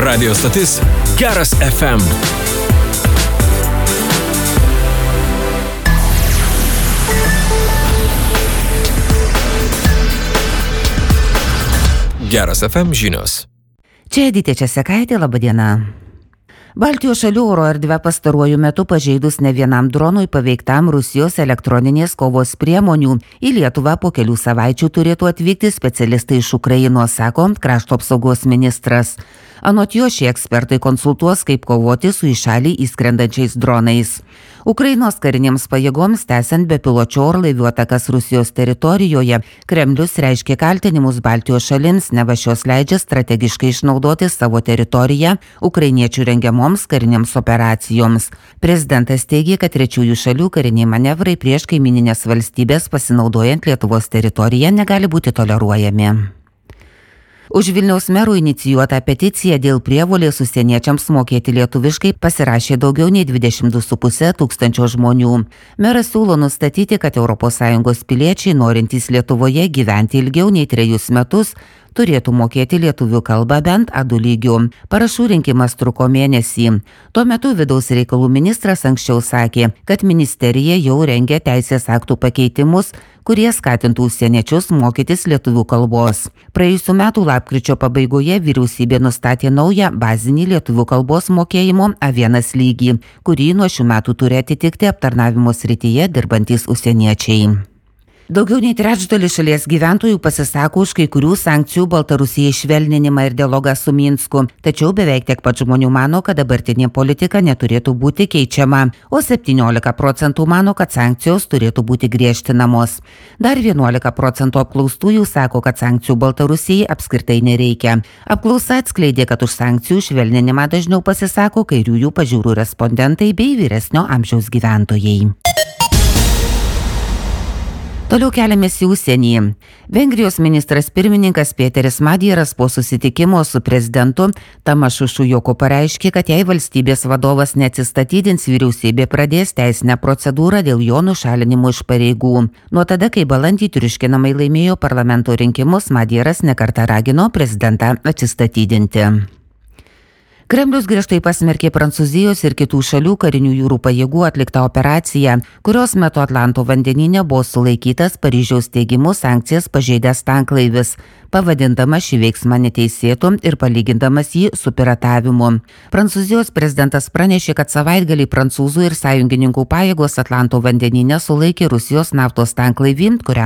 Radio stotis Geras FM. Geras FM žinios. Čia Editė Česekaitė, laba diena. Baltijos šalių oro erdvę pastaruoju metu pažeidus ne vienam dronui paveiktam Rusijos elektroninės kovos priemonių, į Lietuvą po kelių savaičių turėtų atvykti specialistai iš Ukrainos, sako krašto apsaugos ministras. Anot jo, šie ekspertai konsultuos, kaip kovoti su į šalį įskrendančiais dronais. Ukrainos karinėms pajėgoms tęsiant bepiločių orlaivių atakas Rusijos teritorijoje, Kremlius reiškė kaltinimus Baltijos šalims, neva šios leidžia strategiškai išnaudoti savo teritoriją ukrainiečių rengiamoms karinėms operacijoms. Prezidentas teigė, kad trečiųjų šalių kariniai manevrai prieš kaimininės valstybės pasinaudojant Lietuvos teritoriją negali būti toleruojami. Už Vilniaus merų inicijuotą peticiją dėl prievolės užsieniečiams mokėti lietuviškai pasirašė daugiau nei 22,5 tūkstančio žmonių. Meras siūlo nustatyti, kad ES piliečiai, norintys Lietuvoje gyventi ilgiau nei 3 metus, turėtų mokėti lietuvių kalbą bent A2 lygiu. Parašų rinkimas truko mėnesį. Tuo metu vidaus reikalų ministras anksčiau sakė, kad ministerija jau rengia teisės aktų pakeitimus, kurie skatintų užsieniečius mokytis lietuvių kalbos. Praėjusių metų lapkričio pabaigoje vyriausybė nustatė naują bazinį lietuvių kalbos mokėjimo A1 lygį, kurį nuo šių metų turi atitikti aptarnavimo srityje dirbantys užsieniečiai. Daugiau nei trečdalis šalies gyventojų pasisako už kai kurių sankcijų Baltarusijai švelninimą ir dialogą su Minsku, tačiau beveik tiek pat žmonių mano, kad dabartinė politika neturėtų būti keičiama, o 17% mano, kad sankcijos turėtų būti griežtinamos. Dar 11% apklaustųjų sako, kad sankcijų Baltarusijai apskritai nereikia. Apklausa atskleidė, kad už sankcijų švelninimą dažniau pasisako kairiųjų pažiūrų respondentai bei vyresnio amžiaus gyventojai. Toliau keliamės į užsienį. Vengrijos ministras pirmininkas Peteris Madieras po susitikimo su prezidentu Tamašu Šujoku pareiškė, kad jei valstybės vadovas neatsistatydins, vyriausybė pradės teisinę procedūrą dėl jo nušalinimo iš pareigų. Nuo tada, kai balandį triuškinamai laimėjo parlamento rinkimus, Madieras nekartą ragino prezidentą atsistatydinti. Kremlius griežtai pasmerkė Prancūzijos ir kitų šalių karinių jūrų pajėgų atliktą operaciją, kurios metu Atlanto vandenyne buvo sulaikytas Paryžiaus teigimu sankcijas pažeidęs tanklaivis, pavadindamas šį veiksmą neteisėtu ir palygindamas jį su piratavimu. Prancūzijos prezidentas pranešė, kad savaitgalį prancūzų ir sąjungininkų pajėgos Atlanto vandenyne sulaikė Rusijos naftos tanklaivį, kuriam